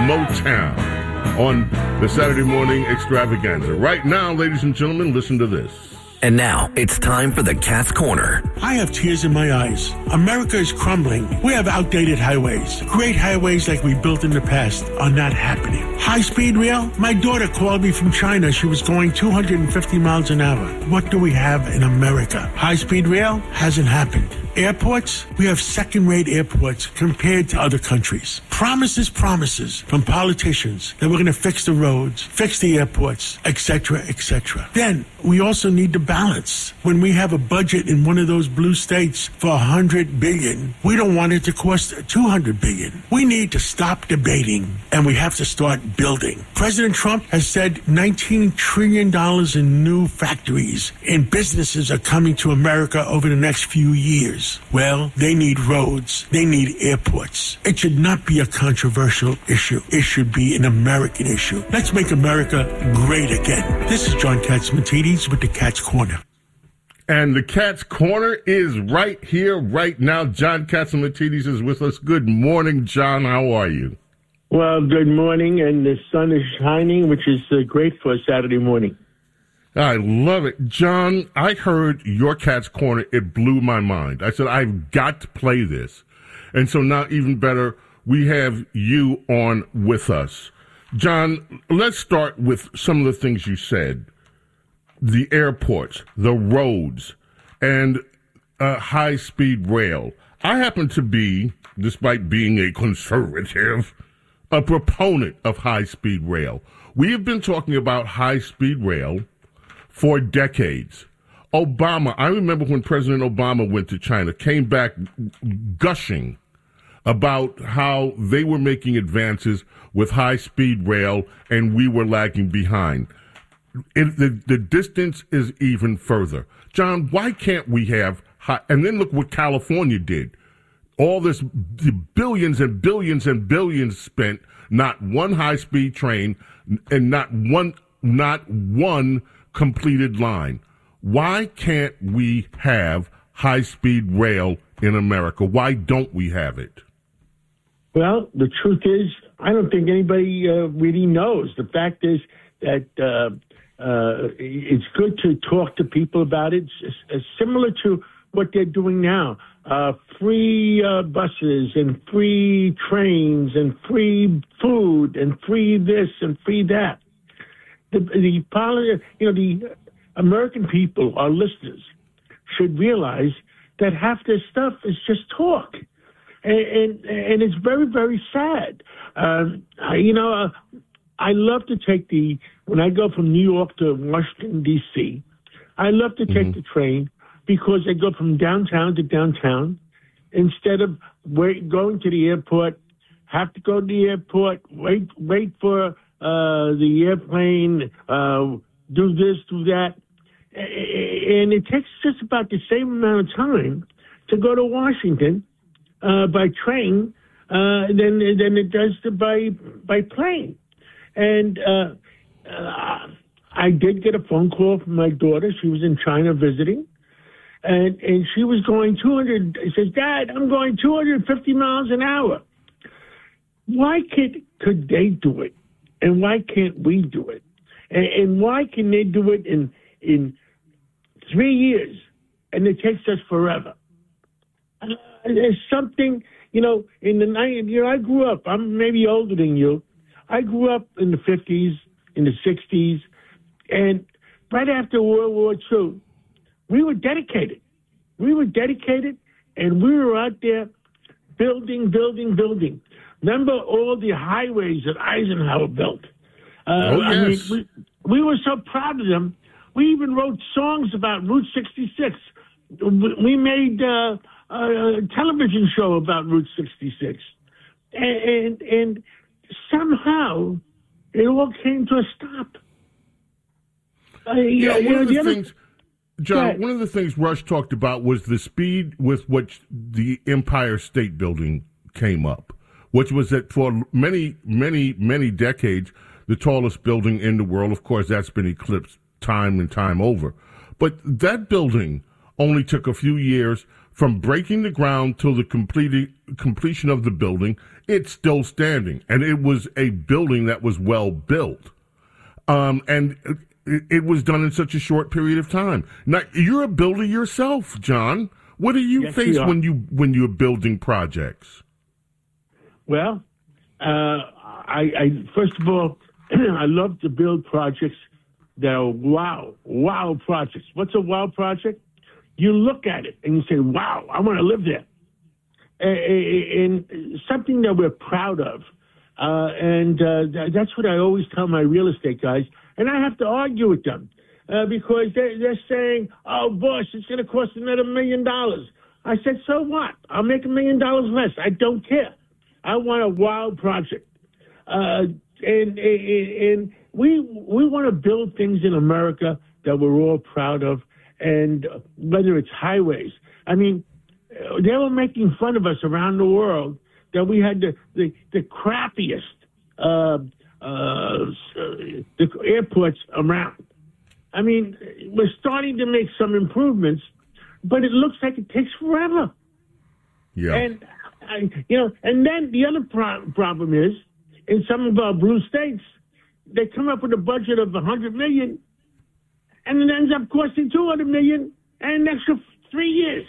Motown on the Saturday morning extravaganza. Right now, ladies and gentlemen, listen to this. And now, it's time for the Cat's Corner. I have tears in my eyes. America is crumbling. We have outdated highways. Great highways like we built in the past are not happening. High-speed rail? My daughter called me from China. She was going 250 miles an hour. What do we have in America? High-speed rail hasn't happened. Airports? We have second-rate airports compared to other countries. Promises from politicians that we're going to fix the roads, fix the airports, etc., etc. Then we also need to balance. When we have a budget in one of those blue states for $100 billion, we don't want it to cost $200 billion. We need to stop debating, and we have to start building. President Trump has said $19 trillion in new factories and businesses are coming to America over the next few years. Well, they need roads. They need airports. It should not be a controversial issue. It should be an American issue. Let's make America great again. This is John Catsimatidis with the Cat's Corner. And the Cat's Corner is right here, right now. John Catsimatidis is with us. Good morning, John. How are you? Well, good morning, and the sun is shining, which is great for a Saturday morning. I love it. John, I heard your Cat's Corner. It blew my mind. I said, I've got to play this. And so now, even better, we have you on with us. John, let's start with some of the things you said. The airports, the roads, and high-speed rail. I happen to be, despite being a conservative, a proponent of high-speed rail. We have been talking about high-speed rail for decades. Obama, I remember when President Obama went to China, came back gushing about how they were making advances with high-speed rail and we were lagging behind. The distance is even further. John, why can't we have and then look what California did. All this, the billions and billions and billions spent, not one high-speed train and not one completed line. Why can't we have high-speed rail in America? Why don't we have it? Well, the truth is, I don't think anybody really knows. The fact is that it's good to talk to people about it. It's similar to what they're doing now. Free buses and free trains and free food and free this and free that. The American people, our listeners, should realize that half this stuff is just talk. And it's very, very sad. I love to take when I go from New York to Washington, D.C., I love to take the train because I go from downtown to downtown instead of going to the airport, have to go to the airport, wait for the airplane, do this, do that. And it takes just about the same amount of time to go to Washington by train than it does by plane. And I did get a phone call from my daughter. She was in China visiting. And she was going 200. She says, Dad, I'm going 250 miles an hour. Why could they do it? And why can't we do it? And why can they do it in 3 years and it takes us forever? There's something, in the 90s, I grew up, I'm maybe older than you. I grew up in the 50s, in the 60s, and right after World War II, we were dedicated. And we were out there building. Remember all the highways that Eisenhower built? Yes. We were so proud of them. We even wrote songs about Route 66. We made a television show about Route 66. And somehow it all came to a stop. John, one of the things Rush talked about was the speed with which the Empire State Building came up, which was that for many, many, many decades, the tallest building in the world. Of course, that's been eclipsed time and time over. But that building only took a few years from breaking the ground till the completion of the building. it's still standing, and it was a building that was well built, and it was done in such a short period of time. Now, you're a builder yourself, John. What do you face when you're building projects? Well, I first of all, I love to build projects that are wow projects. What's a wow project? You look at it and you say, wow, I want to live there. And something that we're proud of. And that's what I always tell my real estate guys. And I have to argue with them because they're saying, oh, boss, it's going to cost another $1 million. I said, so what? I'll make $1 million less. I don't care. I want a wild project. And we want to build things in America that we're all proud of. And whether it's highways, I mean, they were making fun of us around the world that we had the crappiest the airports around. I mean, we're starting to make some improvements, but it looks like it takes forever. Yeah. And and then the other problem is in some of our blue states, they come up with a budget of $100 million, and it ends up costing $200 million and an extra 3 years.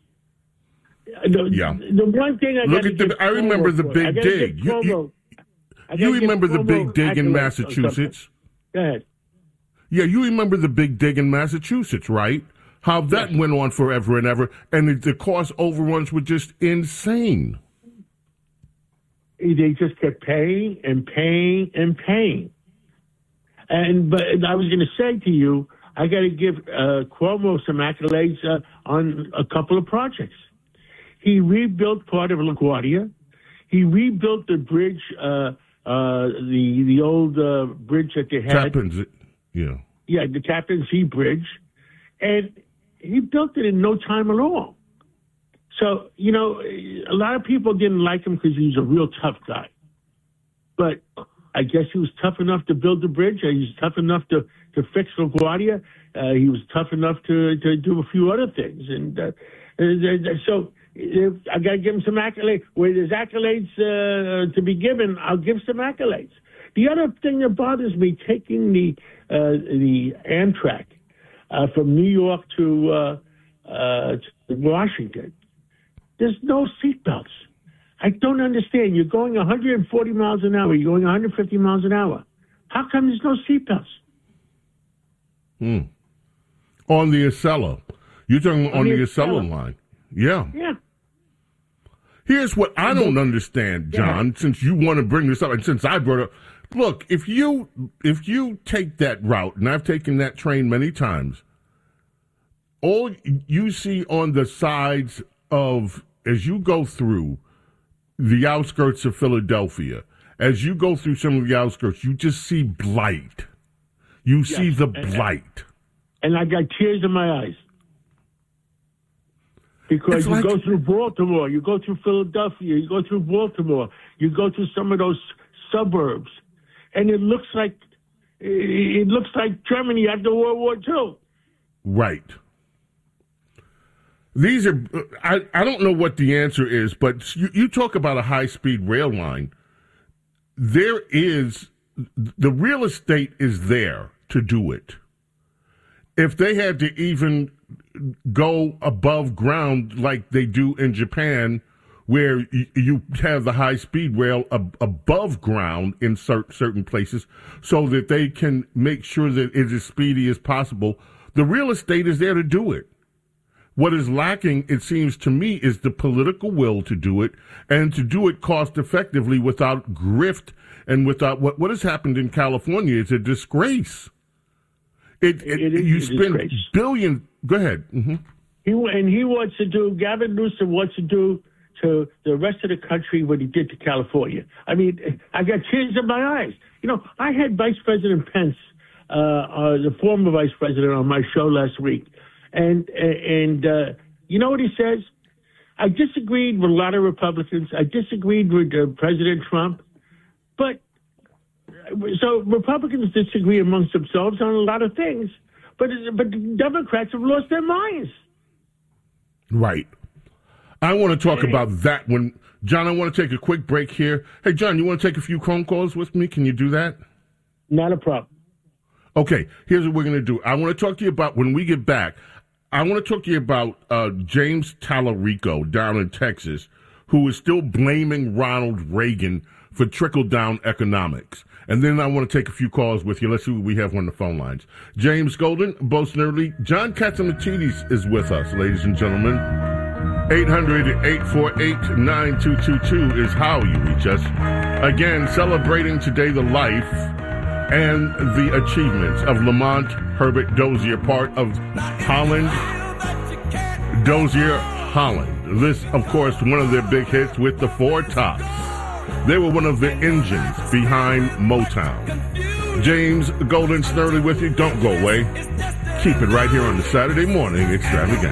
The one thing I remember the big dig. You remember the big dig in Massachusetts? Go ahead. Yeah, you remember the big dig in Massachusetts, right? How that went on forever and ever, and the cost overruns were just insane. They just kept paying and paying and paying. But I was going to say to you, I got to give Cuomo some accolades on a couple of projects. He rebuilt part of LaGuardia. He rebuilt the bridge, the old bridge that they had. Yeah, the Tappan Zee Bridge. And he built it in no time at all. So, a lot of people didn't like him because he was a real tough guy. But I guess he was tough enough to build the bridge. He was tough enough to fix LaGuardia. He was tough enough to do a few other things. And so I got to give him some accolades. Where there's accolades to be given, I'll give some accolades. The other thing that bothers me, taking the Amtrak from New York to Washington, there's no seatbelts. I don't understand. You're going 140 miles an hour. You're going 150 miles an hour. How come there's no seatbelts? On the Acela. You're talking on the Acela line. Yeah. Yeah. Here's what I don't understand, John, since you want to bring this up, and since I brought it up. Look, if you take that route, and I've taken that train many times, all you see on the sides of, as you go through the outskirts of Philadelphia, as you go through some of the outskirts, you just see blight. You see the blight. And I got tears in my eyes. Because you go through Baltimore, you go through Philadelphia, you go through Baltimore, you go through some of those suburbs, and it looks like Germany after World War II. Right. These are, I don't know what the answer is, but you talk about a high-speed rail line. The real estate is there to do it. If they had to even go above ground like they do in Japan, where you have the high-speed rail above ground in certain places so that they can make sure that it's as speedy as possible, the real estate is there to do it. What is lacking, it seems to me, is the political will to do it and to do it cost-effectively without grift and without what has happened in California is a disgrace. You spend billions. Go ahead. Mm-hmm. Gavin Newsom wants to do to the rest of the country what he did to California. I mean, I got tears in my eyes. I had Vice President Pence, the former Vice President, on my show last week. And you know what he says? I disagreed with a lot of Republicans. I disagreed with President Trump. So Republicans disagree amongst themselves on a lot of things. But the Democrats have lost their minds. Right. I want to talk about that when, John, I want to take a quick break here. Hey, John, you want to take a few phone calls with me? Can you do that? Not a problem. Okay, here's what we're going to do. I want to talk to you about, when we get back, I want to talk to you about James Tallarico down in Texas, who is still blaming Ronald Reagan for trickle-down economics. And then I want to take a few calls with you. Let's see what we have on the phone lines. James Golden, Boast Nerdly. John Catsimatidis is with us, ladies and gentlemen. 800-848-9222 is how you reach us. Again, celebrating today the life and the achievements of Lamont Herbert Dozier, part of Holland. Dozier Holland. This, of course, one of their big hits with the Four Tops. They were one of the engines behind Motown. James Golden Snurley with you. Don't go away. Keep it right here on the Saturday Morning Extravaganza.